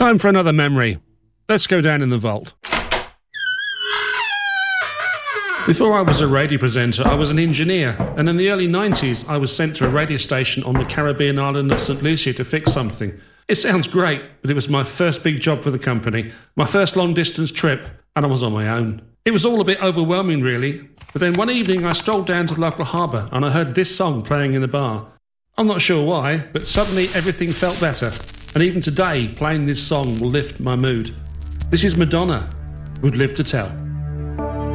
Time for another memory. Let's go down in the vault. Before I was a radio presenter, I was an engineer, and in the early 90s, I was sent to a radio station on the Caribbean island of St. Lucia to fix something. It sounds great, but it was my first big job for the company, my first long-distance trip, and I was on my own. It was all a bit overwhelming, really, but then one evening I strolled down to the local harbour and I heard this song playing in the bar. I'm not sure why, but suddenly everything felt better, and even today, playing this song will lift my mood. This is Madonna, Would Live to Tell.